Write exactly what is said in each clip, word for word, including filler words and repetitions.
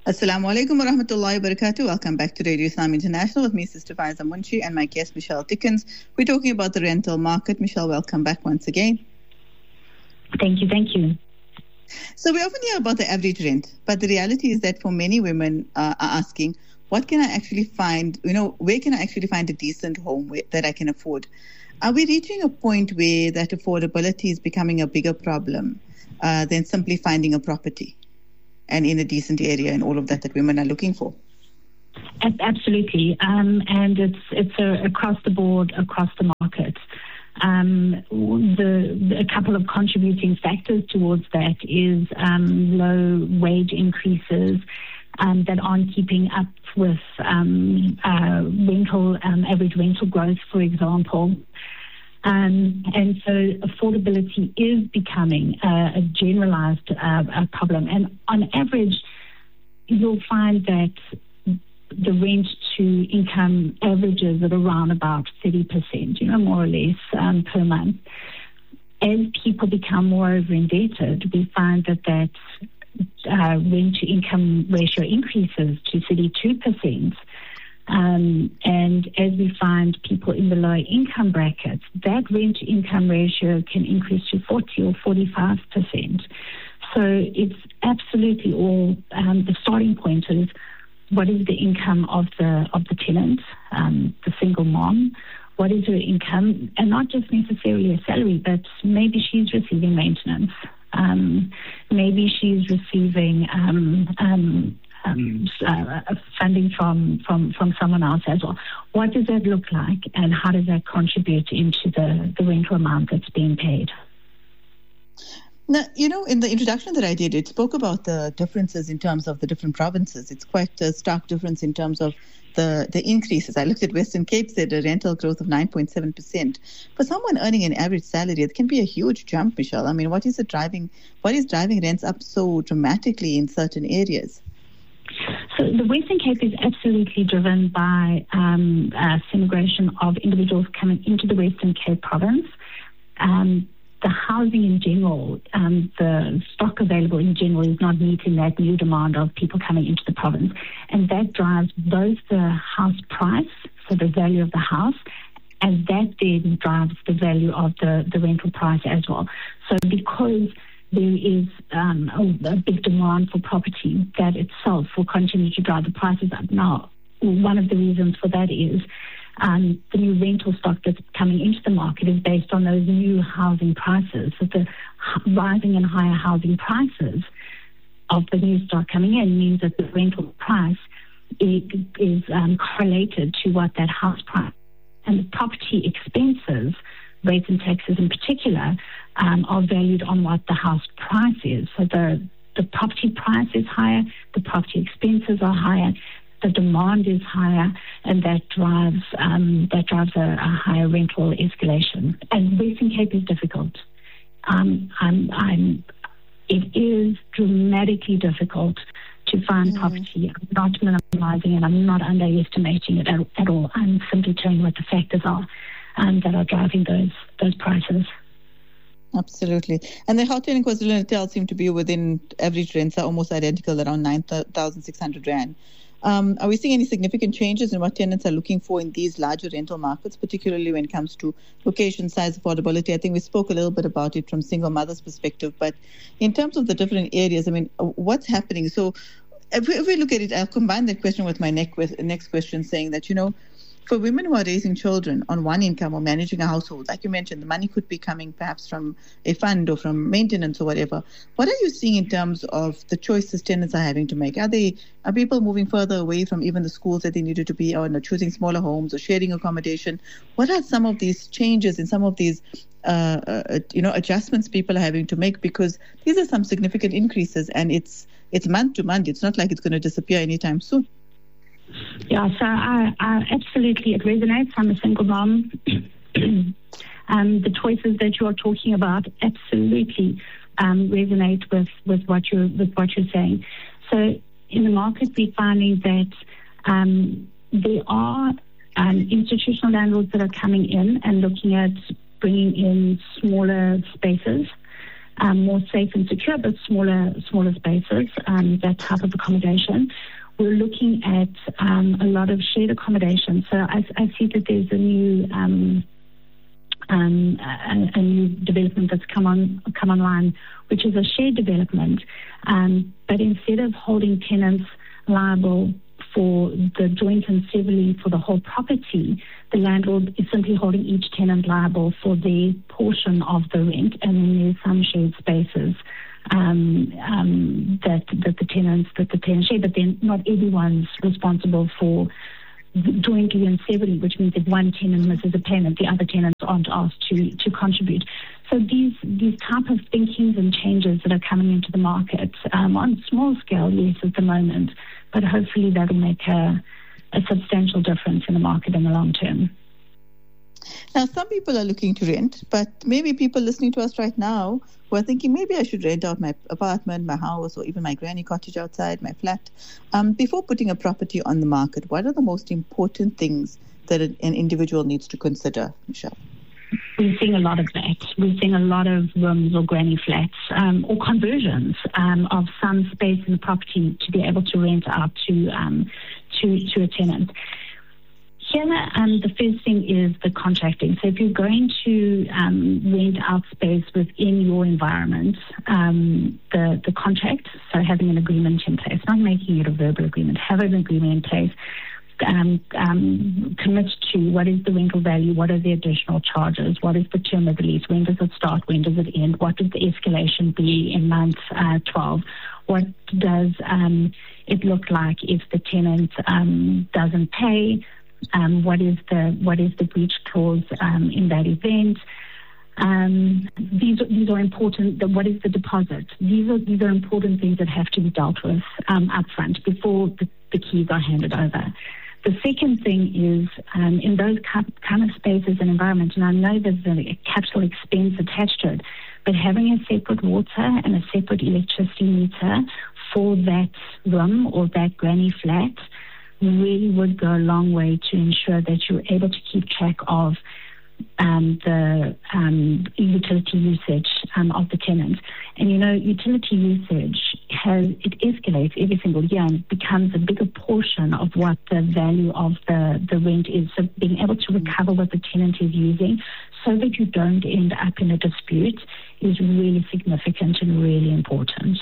Assalamu alaikum wa rahmatullahi wa barakatuh. Welcome back to Radio Islam International with me, Sister Faiza Munshi, and my guest, Michelle Dickens. We're talking about the rental market. Michelle, welcome back once again. Thank you, thank you. So we often hear about the average rent, but the reality is that for many women uh, are asking, what can I actually find, you know, where can I actually find a decent home where, that I can afford? Are we reaching a point where that affordability is becoming a bigger problem uh, than simply finding a property and in a decent area and all of that that women are looking for? Absolutely, um, and it's it's a, across the board, across the market. Um, the, a couple of contributing factors towards that is um, low wage increases um, that aren't keeping up with um, uh, rental um, average rental growth, for example. Um, and so affordability is becoming uh, a generalized uh, a problem. And on average, you'll find that the rent to income averages at around about thirty percent, you know, more or less um, per month. As people become more over-indebted, we find that that uh, rent to income ratio increases to thirty-two percent. Um, and as we find people in the lower income brackets, that rent to income ratio can increase to forty or forty-five percent. So it's absolutely all, um, the starting point is what is the income of the of the tenant, um, the single mom, what is her income, and not just necessarily a salary, but maybe she's receiving maintenance, um, maybe she's receiving um, um, Um, uh, funding from, from, from someone else as well. What does that look like, and how does that contribute into the, the rental amount that's being paid? Now, you know, in the introduction that I did, it spoke about the differences in terms of the different provinces. It's quite a stark difference in terms of the, the increases. I looked at Western Cape, said a rental growth of nine point seven percent. For someone earning an average salary, it can be a huge jump, Michelle. I mean, what is it driving, what is driving rents up so dramatically in certain areas? So the Western Cape is absolutely driven by um, uh, immigration of individuals coming into the Western Cape province. Um, the housing in general, um, the stock available in general is not meeting that new demand of people coming into the province. And that drives both the house price, so the value of the house, and that then drives the value of the, the rental price as well. So because there is um, a, a big demand for property, that itself will continue to drive the prices up. Now, one of the reasons for that is um, the new rental stock that's coming into the market is based on those new housing prices. So the rising and higher housing prices of the new stock coming in means that the rental price is, is um, correlated to what that house price and the property expenses, rates and taxes in particular, um, are valued on what the house price is. So the, the property price is higher, the property expenses are higher, the demand is higher, and that drives um, that drives a, a higher rental escalation. And Western Cape is difficult. Um, I'm, I'm, it is dramatically difficult to find mm. property. I'm not minimizing it. I'm not underestimating it at, at all. I'm simply telling you what the factors are um, that are driving those those prices. Absolutely. And the Gauteng and KwaZulu-Natal seem to be within average rents are almost identical, around nine thousand six hundred rand. Um, are we seeing any significant changes in what tenants are looking for in these larger rental markets, particularly when it comes to location, size, affordability? I think we spoke a little bit about it from single mothers' perspective, but in terms of the different areas, I mean, what's happening? So if we, if we look at it, I'll combine that question with my next question, saying that, you know, for women who are raising children on one income or managing a household, like you mentioned, the money could be coming perhaps from a fund or from maintenance or whatever. What are you seeing in terms of the choices tenants are having to make? Are they are people moving further away from even the schools that they needed to be, or choosing smaller homes or sharing accommodation? What are some of these changes and some of these uh, uh, you know adjustments people are having to make? Because these are some significant increases, and it's it's month to month. It's not like it's going to disappear anytime soon. Yeah, so I, I absolutely, it resonates. I'm a single mom. um, the choices that you are talking about absolutely um, resonate with, with what you're with what you're saying. So in the market, we're finding that um, there are um, institutional landlords that are coming in and looking at bringing in smaller spaces. um, more safe and secure, but smaller smaller spaces, um, that type of accommodation. We're looking at um, a lot of shared accommodation. So I, I see that there's a new um, um, a, a new development that's come on come online, which is a shared development. Um, but instead of holding tenants liable for the joint and severally for the whole property, the landlord is simply holding each tenant liable for their portion of the rent, and then there's some shared spaces um, um, that that the tenants that the tenants share. But then not everyone's responsible for jointly and severally, which means if one tenant misses a payment, the other tenants aren't asked to to contribute. So these these type of thinkings and changes that are coming into the market um, on small scale, yes, at the moment, but hopefully that will make a, a substantial difference in the market in the long term. Now, some people are looking to rent, but maybe people listening to us right now who are thinking, maybe I should rent out my apartment, my house, or even my granny cottage outside, my flat. Um, before putting a property on the market, what are the most important things that an individual needs to consider, Michelle? We're seeing a lot of that. We're seeing a lot of rooms or granny flats um, or conversions um, of some space in the property to be able to rent out to um, to, to a tenant. Here, um, the first thing is the contracting. So if you're going to um, rent out space within your environment, um, the, the contract, so having an agreement in place, not making it a verbal agreement, have an agreement in place, um, um, commit to what is the rental value, what are the additional charges, what is the term of the lease, when does it start, when does it end, what does the escalation be in month uh, twelve, what does um, it look like if the tenant um, doesn't pay, Um, what is the what is the breach clause um, in that event? Um, these these are important. The, what is the deposit? These are these are important things that have to be dealt with um, upfront before the, the keys are handed over. The second thing is um, in those kind of spaces and environments, and I know there's a capital expense attached to it, but having a separate water and a separate electricity meter for that room or that granny flat really would go a long way to ensure that you're able to keep track of um, the um, utility usage um, of the tenant. And, you know, utility usage has, it escalates every single year and becomes a bigger portion of what the value of the, the rent is. So being able to recover what the tenant is using so that you don't end up in a dispute is really significant and really important.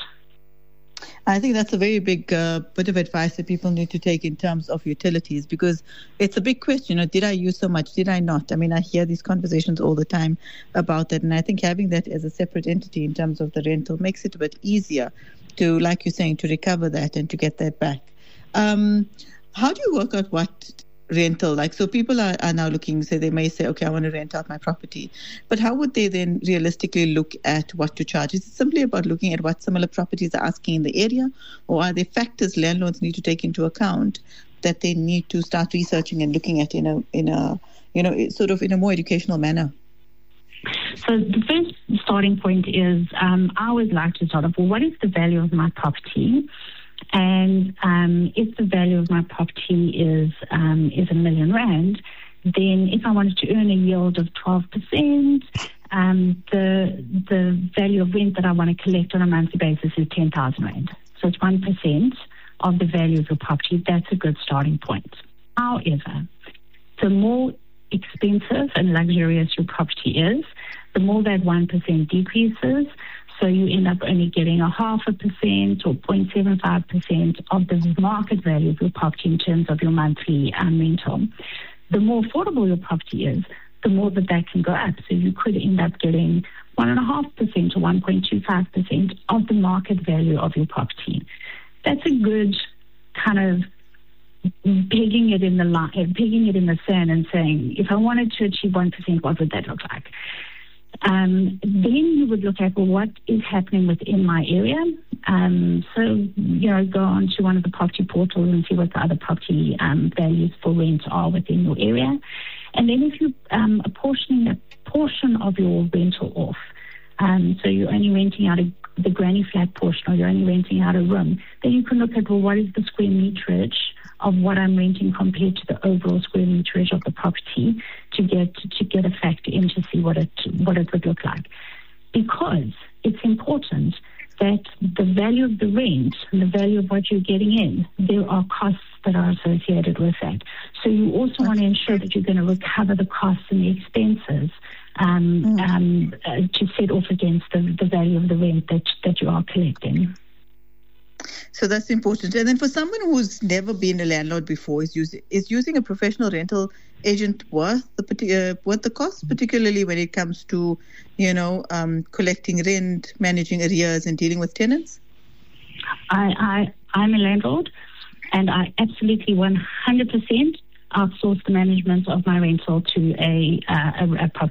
I think that's a very big uh, bit of advice that people need to take in terms of utilities, because it's a big question. You know, did I use so much? Did I not? I mean, I hear these conversations all the time about that. And I think having that as a separate entity in terms of the rental makes it a bit easier to, like you're saying, to recover that and to get that back. Um, how do you work out what rental, like, so people are, are now looking, say they may say, okay, I want to rent out my property, but how would they then realistically look at what to charge? Is it simply about looking at what similar properties are asking in the area, or are there factors landlords need to take into account that they need to start researching and looking at in a in a you know sort of in a more educational manner? So the first starting point is um, I always like to start off, well, what is the value of my property? And um, if the value of my property is um, is a million rand, then if I wanted to earn a yield of twelve percent, um, the the value of rent that I want to collect on a monthly basis is ten thousand rand. So it's one percent of the value of your property. That's a good starting point. However, the more expensive and luxurious your property is, the more that one percent decreases. So you end up only getting a half a percent or zero point seven five percent of the market value of your property in terms of your monthly um, rental. The more affordable your property is, the more that that can go up. So you could end up getting one point five percent or one point two five percent of the market value of your property. That's a good kind of pegging it in the line, pegging it in the sand and saying, if I wanted to achieve one percent, what would that look like? Um, then you would look at, well, what is happening within my area? Um, so, you know, go on to one of the property portals and see what the other property um, values for rent are within your area. And then if you um, apportioning a portion of your rental off, um, so you're only renting out a, the granny flat portion, or you're only renting out a room, then you can look at, well, what is the square meterage of what I'm renting compared to the overall square meterage of the property to get to get a factor in to see what it what it would look like. Because it's important that the value of the rent and the value of what you're getting in, there are costs that are associated with that. So you also want to ensure that you're going to recover the costs and the expenses um, mm. um, uh, to set off against the, the value of the rent that, that you are collecting. So that's important. And then for someone who's never been a landlord before, is using is using a professional rental agent worth the uh, worth the cost, particularly when it comes to, you know, um, collecting rent, managing arrears, and dealing with tenants? I, I I'm a landlord, and I absolutely one hundred percent outsource the management of my rental to a uh, a, a property